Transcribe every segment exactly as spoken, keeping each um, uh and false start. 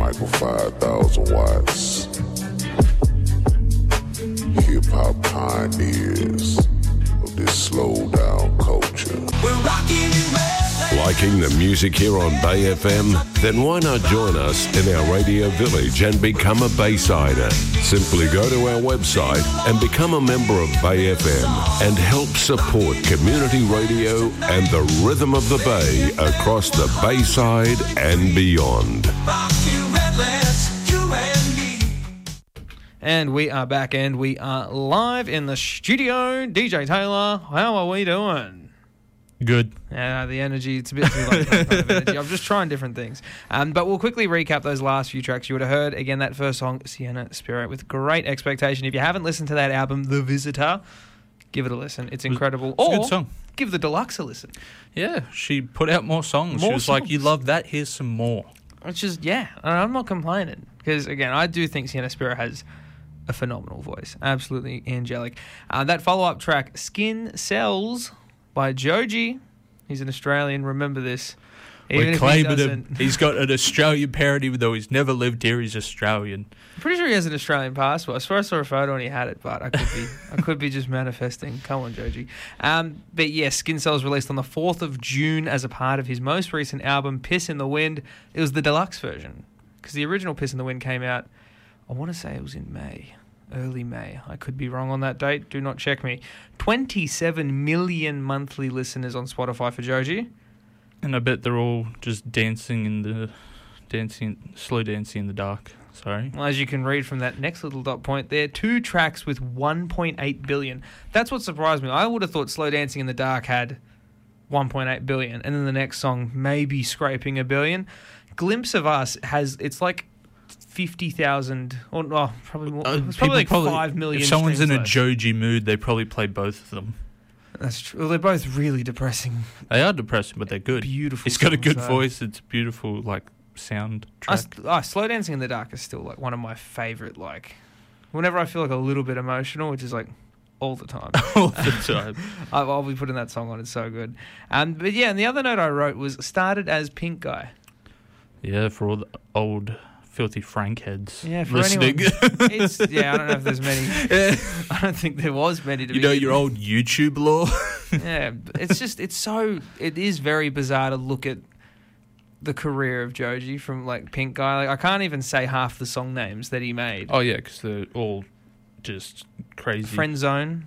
Michael five thousand watts. Hip-hop pioneers of this slow-down culture. We're rocking and rolling. Liking the music here on Bay F M? Then why not join us in our radio village and become a Baysider? Simply go to our website and become a member of Bay F M and help support community radio and the rhythm of the Bay across the Bayside and beyond. Rock you restless, you and me. And we are back and we are live in the studio. D J Taylor, how are we doing? Good. Yeah, the energy, it's a bit too low for that kind of energy. I'm just trying different things. Um, but we'll quickly recap those last few tracks you would have heard. Again, that first song, Sienna Spirit, with Great Expectation. If you haven't listened to that album, The Visitor, give it a listen. It's incredible. It's a or good song. Give the Deluxe a listen. Yeah, she put out more songs. More she was like, you songs. love that, here's some more. Which is, yeah, I'm not complaining. Because, again, I do think Sienna Spirit has a phenomenal voice. Absolutely angelic. Uh, that follow-up track, Skin Cells, by Joji. He's an Australian, remember this. Even We're if he claiming him. doesn't- He's got an Australian parody, though he's never lived here, he's Australian. I'm pretty sure he has an Australian passport. I swear I saw a photo and he had it, but I could be I could be just manifesting. Come on, Joji. Um, but yes, Skin Cells released on the fourth of June as a part of his most recent album, Piss in the Wind. It was the deluxe version, because the original Piss in the Wind came out, I want to say it was in May. Early May. I could be wrong on that date. Do not check me. twenty-seven million monthly listeners on Spotify for Joji. And I bet they're all just dancing in the... dancing, slow dancing in the dark. Sorry. Well, as you can read from that next little dot point there, two tracks with one point eight billion. That's what surprised me. I would have thought Slow Dancing in the Dark had one point eight billion, and then the next song maybe scraping a billion. Glimpse of Us has, it's like fifty thousand, or oh, probably more. Uh, It's probably like people five million. If someone's in streams a less. Joji mood, they probably play both of them. That's true. Well, they're both really depressing. They are depressing, but they're good. Beautiful. It's got a songs, good though. voice. It's beautiful, like, sound I, track. st- oh, Slow Dancing in the Dark is still like one of my favorite. Like, whenever I feel like a little bit emotional, which is like all the time. All the time. I'll, I'll be putting that song on. It's so good. Um, but yeah, and the other note I wrote was started as Pink Guy. Yeah, for all the old filthy Frank heads Yeah, for listening. anyone. It's, yeah, I don't know if there's many. I don't think there was many to You be. know your old YouTube lore? Yeah, but it's just it's so it is very bizarre to look at the career of Joji from like Pink Guy. Like I can't even say half the song names that he made. Oh, yeah, because they're all just crazy. Friend Zone.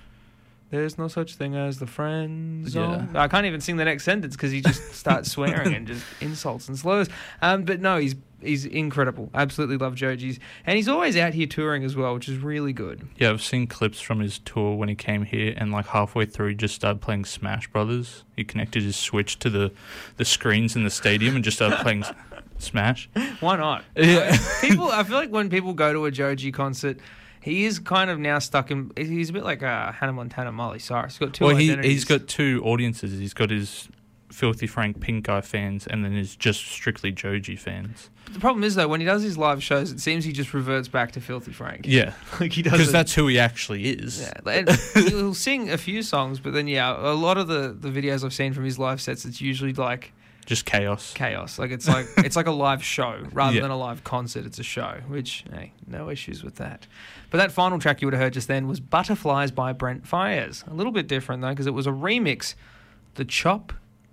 There's no such thing as the friend zone. I can't even sing the next sentence because he just starts swearing and just insults and slurs. Um, but no, he's he's incredible. Absolutely love Joji's. And he's always out here touring as well, which is really good. Yeah, I've seen clips from his tour when he came here, and like halfway through, he just started playing Smash Brothers. He connected his Switch to the, the screens in the stadium and just started playing S- Smash. Why not? Yeah. People, I feel like when people go to a Joji concert, he is kind of now stuck in. He's a bit like uh, Hannah Montana, Miley Cyrus. He's got two Well, he, identities. he's got two audiences. He's got his Filthy Frank Pink Guy fans, and then his just strictly Joji fans. The problem is though, when he does his live shows, it seems he just reverts back to Filthy Frank. Yeah, like he does because that's who he actually is. Yeah, and he'll sing a few songs, but then yeah, a lot of the, the videos I've seen from his live sets, it's usually like Just chaos. chaos. Like it's like it's like a live show rather Yeah. than a live concert. It's a show, which hey, no issues with that. But that final track you would have heard just then was Butterflies by Brent Fires. A little bit different though, because it was a remix, the Chop,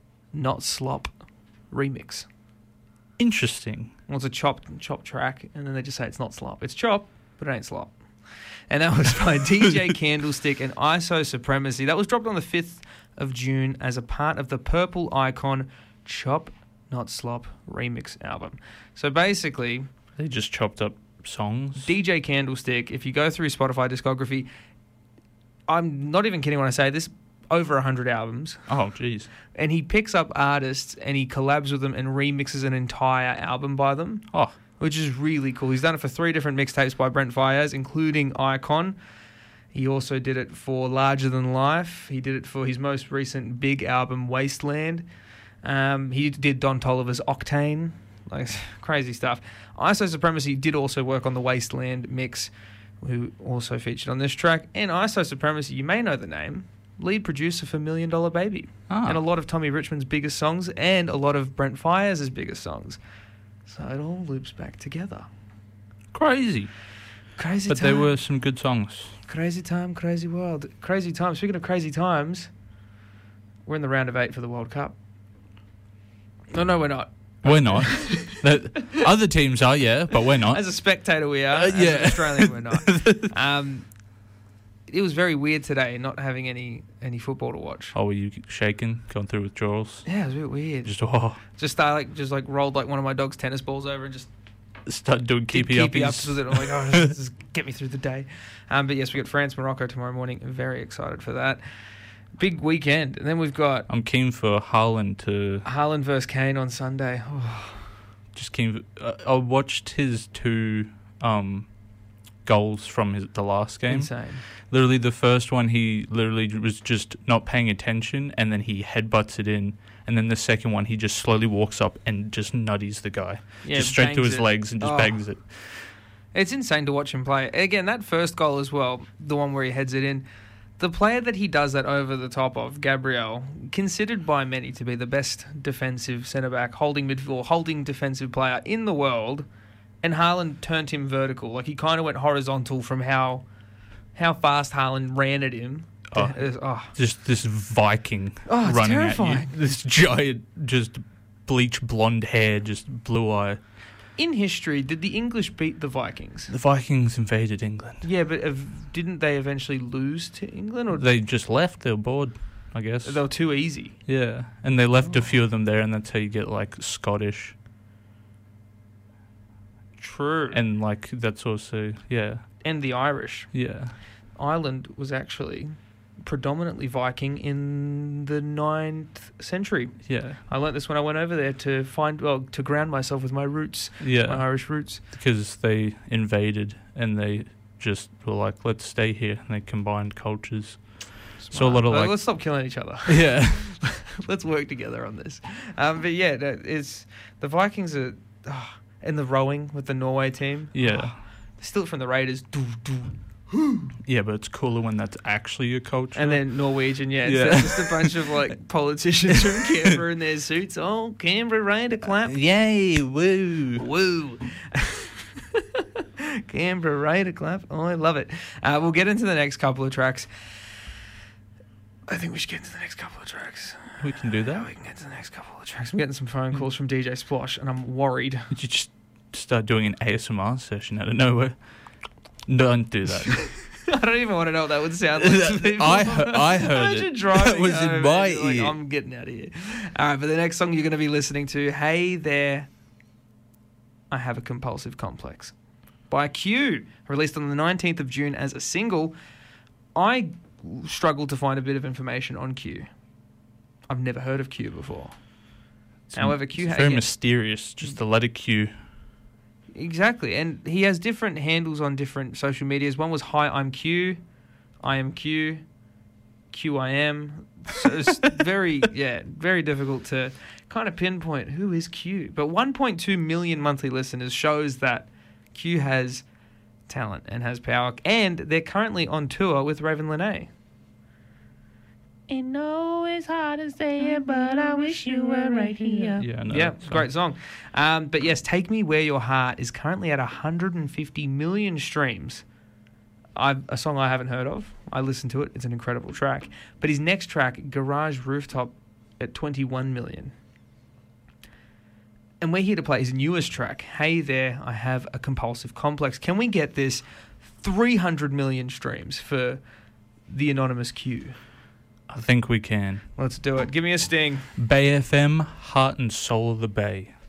Not Slop remix. Interesting. Well, it's a chop chop track, and then they just say it's not slop. It's chop, but it ain't slop. And that was by D J Candlestick and I S O Supremacy. That was dropped on the fifth of June as a part of the Purple Icon Chop Not Slop remix album. So basically, They just chopped up songs. D J Candlestick, if you go through his Spotify discography, I'm not even kidding when I say this, over one hundred albums. Oh, jeez. And he picks up artists and he collabs with them and remixes an entire album by them. Oh, Which is really cool. He's done it for three different mixtapes by Brent Fires, including Icon. He also did it for Larger Than Life. He did it for his most recent big album, Wasteland. Um, he did Don Toliver's Octane. Like, crazy stuff. I S O Supremacy did also work on the Wasteland mix, who also featured on this track. And I S O Supremacy, you may know the name, lead producer for Million Dollar Baby. Ah. And a lot of Tommy Richmond's biggest songs and a lot of Brent Fires' biggest songs. So it all loops back together. Crazy. Crazy But time. there were some good songs. Crazy time, crazy world. Crazy time. Speaking of crazy times, we're in the round of eight for the World Cup. No, no, we're not. We're not. That, other teams are, yeah, but we're not. As a spectator, we are. Uh, As yeah. an Australian, we're not. Um, it was very weird today not having any, any football to watch. Oh, were you shaking, going through withdrawals? Yeah, it was a bit weird. Just, Just, oh, just I like just like rolled like one of my dog's tennis balls over and just start doing did keepy keepy uppies. ups with it. I'm like, oh, just, just get me through the day. Um, but yes, we got France, Morocco tomorrow morning. Very excited for that. Big weekend, and then we've got I'm keen for Haaland to... Haaland versus Kane on Sunday. Oh, Just keen... Uh, I watched his two um, goals from his, the last game. insane. Literally, the first one, he literally was just not paying attention, and then he headbutts it in. And then the second one, he just slowly walks up and just nutties the guy. Yeah, just straight to bangs his it. legs and just Oh. bangs it. It's insane to watch him play. Again, that first goal as well, the one where he heads it in. The player that he does that over the top of, Gabriel, considered by many to be the best defensive centre-back, holding midfield, holding defensive player in the world, and Haaland turned him vertical. Like, he kind of went horizontal from how how fast Haaland ran at him. Oh. It was- oh. Just this Viking Oh, it's running terrifying. at you. This giant, just bleach blonde hair, just blue eye. In history, did the English beat the Vikings? The Vikings invaded England. Yeah, but ev- didn't they eventually lose to England? Or They just left. They were bored, I guess. they were too easy? Yeah, and they left a few of them there, and that's how you get like Scottish, True. And, and like that's also yeah, and the Irish. yeah. Ireland was actually predominantly Viking in the ninth century. Yeah, I learnt this when I went over there to find, well, to ground myself with my roots, my yeah, Irish roots. because they invaded and they just were like, let's stay here, and they combined cultures. So a lot of Well, like, let's stop killing each other. yeah, Let's work together on this. Um, but yeah, no, it's the Vikings are, oh, and the rowing with the Norway team. yeah, Oh, they steal it from the Raiders. Doo, doo. yeah. But it's cooler when that's actually your culture. And then Norwegian, yeah, it's Yeah. just a bunch of like politicians from Canberra in their suits. Oh, Canberra Raider clap. yay, woo. Woo. Canberra Raider clap. Oh, I love it. Uh, we'll get into the next couple of tracks. I think we should get into the next couple of tracks. We can do Yeah, that. we can get to the next couple of tracks. I'm getting some phone calls from D J Splosh, and I'm worried. Did you just start doing an A S M R session out of nowhere? Don't do that. I don't even want to know what that would sound like to people. I he- I heard Imagine it. driving That was in home my and you're like, ear. I'm getting out of here. All right, but the next song you're going to be listening to, Hey There, I Have a Compulsive Complex, by Q, released on the nineteenth of June as a single. I struggled to find a bit of information on Q. I've never heard of Q before. It's However, m- Q it's ha- very yeah. mysterious. Just the letter Q. Exactly, and he has different handles on different social medias. One was Hi, I'm Q, I am Q, Q I am. So it's very, yeah, very difficult to kind of pinpoint who is Q. But one point two million monthly listeners shows that Q has talent and has power, and they're currently on tour with Raven Lenae. I know it's hard to say it, but I wish you were right here. Yeah, I know Yeah, that song. great song. Um, but yes, Take Me Where Your Heart is currently at one hundred fifty million streams. I've, a song I haven't heard of. I listened to it. It's an incredible track. But his next track, Garage Rooftop, at twenty-one million. And we're here to play his newest track, Hey There, I Have a Compulsive Complex. Can we get this three hundred million streams for the anonymous Q? I think we can. Let's do it. Give me a sting. Bay F M, heart and soul of the Bay.